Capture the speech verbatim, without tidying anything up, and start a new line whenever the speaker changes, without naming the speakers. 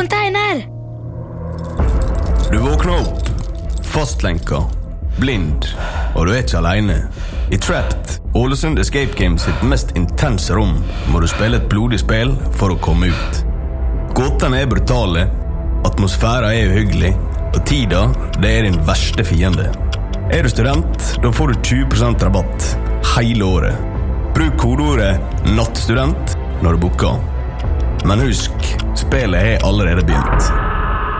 container!
Du våkner opp, fastlenka, blind, og du er ikke alene. I Trapped, Ålesund Escape Games sitt mest intense rom, må du spille et blodig spill for å komme ut. Gåtene er brutale, atmosfæren er uhyggelig, og tida, det er din verste fiende. Er du student, da får du tjue prosent rabatt hele året. Bruk kodeordet nattstudent når du booker. Men husk, spillet er allerede begynt.